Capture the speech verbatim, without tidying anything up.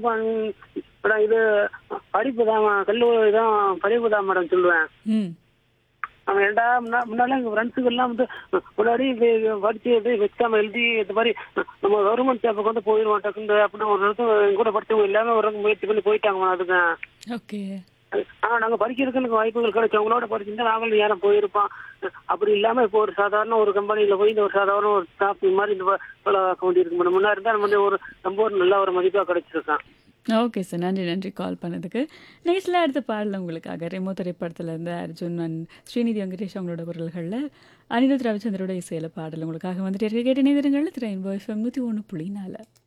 Madam இது படிப்பு தான் கல்லூரி தான் படிப்பு தான் மேடம் சொல்லுவேன். ம். அவன் ஏன்டா முன்னா முன்னால எங்கள் ஃப்ரெண்ட்ஸுக்கெல்லாம் வந்து முன்னாடி படிச்சு எக்ஸாம் எழுதி இந்த மாதிரி நம்ம கவர்மெண்ட் ஜாப்புக்கு வந்து போயிடுவோம் டக்குண்டு அப்படின்னு ஒரு இடத்துல எங்க கூட படிச்சவங்க எல்லாமே ஒரு முயற்சி பண்ணி போயிட்டாங்க அதுக்கு. ஓகே. ஆனா நாங்க படிக்கிறதுக்கு எனக்கு வாய்ப்புகள் கிடைச்சு அவங்களோட படிச்சிருந்தா நாங்களும் யாரும் போயிருப்போம். அப்படி இல்லாம இப்போ ஒரு சாதாரண ஒரு கம்பெனியில போய் இந்த ஒரு சாதாரண ஒரு ஸ்டாஃப் மாதிரி இந்த வேலை ஆக்க வேண்டியிருக்கு மேடம். முன்னாடி இருந்தா நம்ம வந்து ஒரு ரொம்ப ஒரு நல்ல ஒரு மதிப்பா கிடைச்சிருக்கான். Okay sir. நன்றி, நன்றி கால் பண்ணதுக்கு. நிகழ்ச்சியில அடுத்த பாடல் உங்களுக்காக ரெமோ திரைப்படத்திலேருந்து அர்ஜுன் அண்ட் ஸ்ரீநிதி வெங்கடேஷ் அவங்களோட குரல்களில் அனிருத் ரவிச்சந்திரோட இசையில பாடல் உங்களுக்காக வந்துட்டு இருக்க கேட்டு நேரங்களில் திரையின் எஃப்எம் நூற்றி ஒன்று புள்ளி நாலு.